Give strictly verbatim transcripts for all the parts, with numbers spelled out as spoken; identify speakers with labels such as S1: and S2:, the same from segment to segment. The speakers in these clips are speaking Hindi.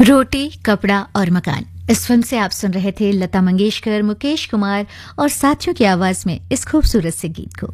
S1: रोटी, कपड़ा और मकान। इस फिल्म से आप सुन रहे थे लता मंगेशकर, मुकेश कुमार और साथियों की आवाज में इस खूबसूरत से गीत को।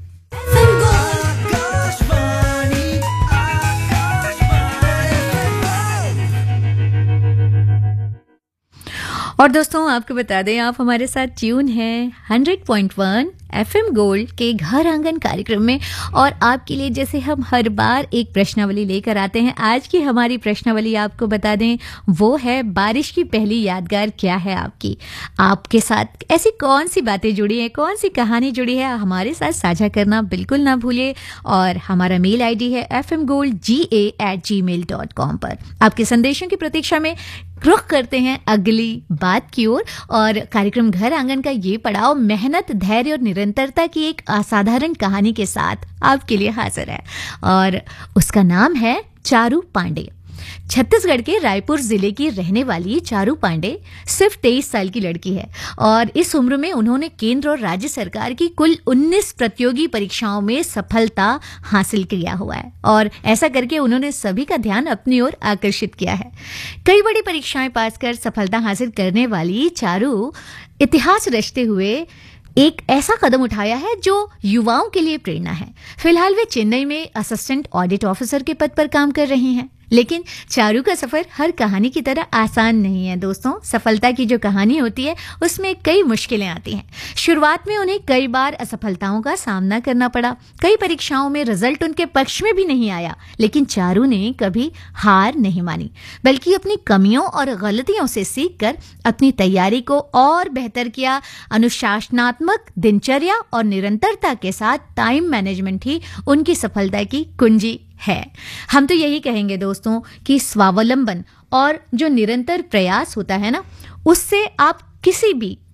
S1: और दोस्तों आपको बता दें, आप हमारे साथ ट्यून हैं hundred point one FM gold के घर आंगन कार्यक्रम में। और आपके लिए जैसे हम हर बार एक प्रश्नावली लेकर आते हैं, आज की हमारी प्रश्नावली आपको बता दें वो है, बारिश की पहली यादगार क्या है आपकी? आपके साथ ऐसी कौन सी बातें जुड़ी हैं, कौन सी कहानी जुड़ी है, हमारे साथ साझा करना बिल्कुल ना भूलिए। और हमारा मेल आईडी है एफ एम गोल्ड जी ए एट जी मेल डॉट कॉम पर। आपके संदेशों की प्रतीक्षा में रुख करते हैं अगली बात की ओर। और कार्यक्रम घर आंगन का ये पड़ाव मेहनत, धैर्य और निरंतरता की एक असाधारण कहानी के साथ आपके लिए हाजिर है, और उसका नाम है चारू पांडे। छत्तीसगढ़ के रायपुर जिले की रहने वाली चारू पांडे सिर्फ तेईस साल की लड़की है, और इस उम्र में उन्होंने केंद्र और राज्य सरकार की कुल उन्नीस प्रतियोगी परीक्षाओं में सफलता हासिल किया हुआ है। और ऐसा करके उन्होंने सभी का ध्यान अपनी ओर आकर्षित किया है। कई बड़ी परीक्षाएं पास कर सफलता हासिल करने वाली चारू इतिहास रचते हुए एक ऐसा कदम उठाया है जो युवाओं के लिए प्रेरणा है। फिलहाल वे चेन्नई में असिस्टेंट ऑडिट ऑफिसर के पद पर काम कर रही हैं। लेकिन चारू का सफर हर कहानी की तरह आसान नहीं है दोस्तों। सफलता की जो कहानी होती है उसमें कई मुश्किलें आती हैं। शुरुआत में उन्हें कई बार असफलताओं का सामना करना पड़ा। कई परीक्षाओं में रिजल्ट उनके पक्ष में भी नहीं आया, लेकिन चारू ने कभी हार नहीं मानी, बल्कि अपनी कमियों और गलतियों से सीखकर अपनी तैयारी को और बेहतर किया। अनुशासनात्मक दिनचर्या और निरंतरता के साथ टाइम मैनेजमेंट ही उनकी सफलता की कुंजी है। हम तो यही कहेंगे दोस्तों कि स्वावलंबन और जो निरंतर प्रयास होता है ना, उससे आप किसी भी